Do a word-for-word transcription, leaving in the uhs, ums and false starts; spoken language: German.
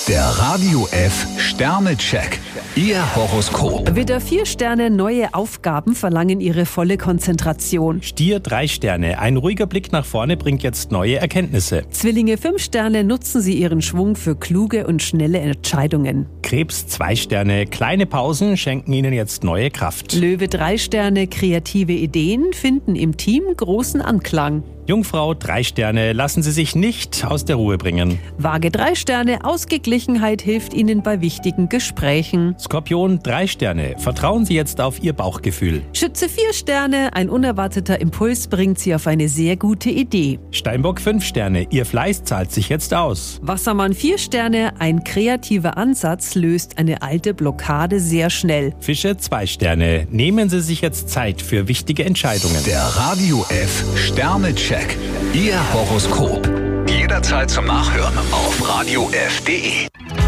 Der Radio F Sternecheck. Ihr Horoskop. Widder, vier Sterne, neue Aufgaben verlangen ihre volle Konzentration. Stier, drei Sterne. Ein ruhiger Blick nach vorne bringt jetzt neue Erkenntnisse. Zwillinge, fünf Sterne, nutzen Sie Ihren Schwung für kluge und schnelle Entscheidungen. Krebs, zwei Sterne. Kleine Pausen schenken Ihnen jetzt neue Kraft. Löwe, drei Sterne, kreative Ideen finden im Team großen Anklang. Jungfrau, drei Sterne. Lassen Sie sich nicht aus der Ruhe bringen. Waage, drei Sterne, Ausgeglichenheit hilft Ihnen bei wichtigen Gesprächen. Skorpion, drei Sterne. Vertrauen Sie jetzt auf Ihr Bauchgefühl. Schütze, vier Sterne, ein unerwarteter Impuls bringt Sie auf eine sehr gute Idee. Steinbock, fünf Sterne. Ihr Fleiß zahlt sich jetzt aus. Wassermann, vier Sterne, ein kreativer Ansatz löst eine alte Blockade sehr schnell. Fische, zwei Sterne. Nehmen Sie sich jetzt Zeit für wichtige Entscheidungen. Der Radio F Sternecheck. Ihr Horoskop. Jederzeit zum Nachhören auf radio f punkt de.